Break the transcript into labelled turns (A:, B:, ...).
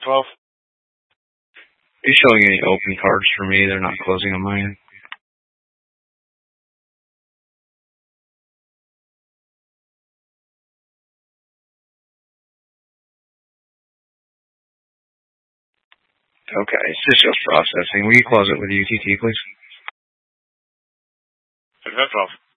A: 12.
B: Are you showing any open cards for me? They're not closing on mine. Okay, it's just processing. Will you close it with UTT, please?
A: 12.